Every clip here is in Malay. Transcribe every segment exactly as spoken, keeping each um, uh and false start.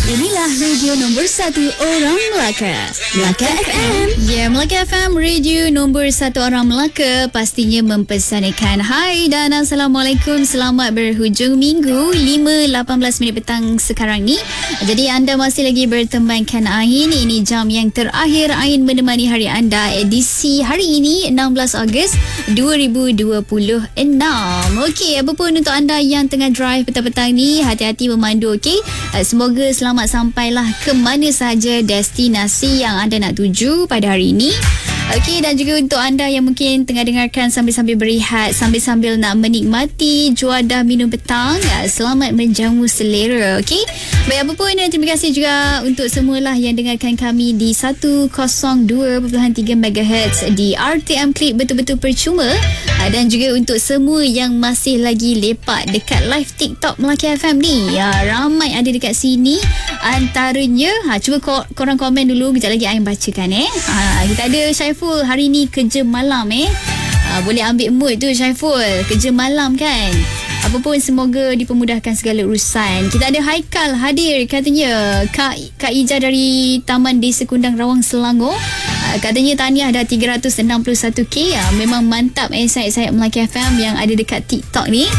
Inilah radio nombor satu orang Melaka, Melaka F M. Ya, yeah, Melaka F M, radio nombor satu orang Melaka, pastinya mempersanakan. Hai dan Assalamualaikum, selamat berhujung minggu, lima lapan belas minit petang sekarang ni. Jadi anda masih lagi bertemankan Ain. Ini jam yang terakhir Ain menemani hari anda, edisi hari ini enam belas Ogos dua ribu dua puluh enam. Okey, apa pun untuk anda yang tengah drive petang-petang ni, hati-hati memandu, okey? Semoga selamat sampailah ke mana sahaja destinasi yang anda nak tuju pada hari ini. Okey, dan juga untuk anda yang mungkin tengah dengarkan sambil-sambil berehat, sambil-sambil nak menikmati juadah minum petang, selamat menjamu selera. Okey, baik, apa pun, terima kasih juga untuk semualah yang dengarkan kami di seratus dua perpuluhan tiga megahertz di R T M Click betul-betul percuma, dan juga untuk semua yang masih lagi lepak dekat live TikTok Melaka F M ni. Ya, ramai ada dekat sini. Antaranya, ha, cuba kor- korang komen dulu, kejap lagi Ain bacakan eh. Ha, kita ada Syaiful hari ni kerja malam eh. Ha, boleh ambil mood tu Syaiful, kerja malam kan. Apa pun, semoga dipermudahkan segala urusan. Kita ada Haikal hadir, katanya Kak, Kak Ija dari Taman Desa Kundang Rawang Selangor. Uh, katanya tahniah dah tiga ratus enam puluh satu K. Uh, memang mantap eh sayap-sayap Melaka F M yang ada dekat TikTok ni.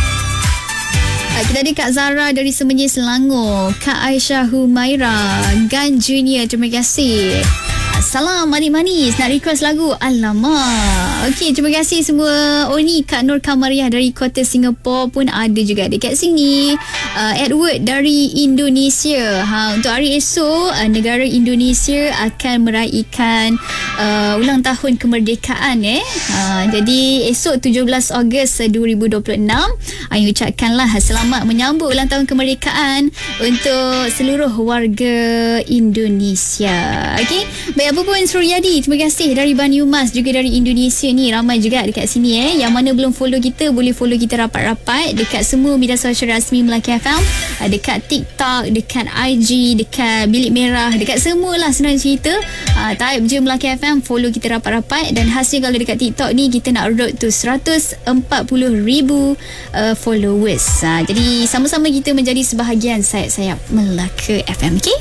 Uh, kita ada Kak Zara dari Semenyi Selangor, Kak Aisyah Humaira, Gan Junior, terima kasih. Salam manis-manis, nak request lagu. Alamak. Okey, terima kasih semua. Oh ni Kak Nur Kamariah dari Kota Singapura pun ada juga dekat sini. uh, Edward dari Indonesia. Ha, untuk hari esok, uh, negara Indonesia akan meraihkan uh, ulang tahun kemerdekaan eh. Uh, jadi esok tujuh belas Ogos dua ribu dua puluh enam, Ain ucapkanlah selamat menyambut ulang tahun kemerdekaan untuk seluruh warga Indonesia. Okey, baik, apa pun, Suryadi, terima kasih dari Banyumas, juga dari Indonesia ni. Ramai juga dekat sini eh. Yang mana belum follow kita, boleh follow kita rapat-rapat dekat semua media sosial rasmi Melaka F M, dekat TikTok, dekat I G, dekat Bilik Merah, dekat semualah senang cerita. uh, Type je Melaka F M, follow kita rapat-rapat. Dan hasil kalau dekat TikTok ni, kita nak road to seratus empat puluh ribu uh, followers. uh, Jadi sama-sama kita menjadi sebahagian sayap-sayap Melaka F M. Okay,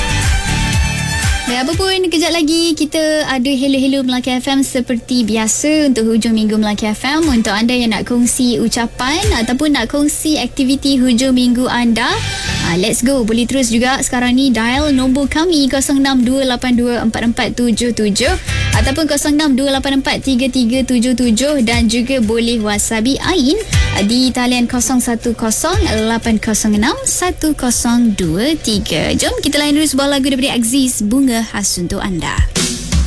dan apa pun, kejap lagi kita ada Hello-Hello Melaka F M seperti biasa untuk hujung minggu Melaka F M. Untuk anda yang nak kongsi ucapan ataupun nak kongsi aktiviti hujung minggu anda, uh, let's go. Boleh terus juga sekarang ni dial nombor kami kosong enam dua lapan dua empat empat tujuh tujuh ataupun kosong enam dua lapan empat tiga tiga tujuh tujuh, dan juga boleh whatsappi Ain di talian kosong satu kosong lapan kosong enam satu kosong dua tiga. Jom kita layan dulu sebuah lagu daripada Aziz, Bunga Khas untuk anda.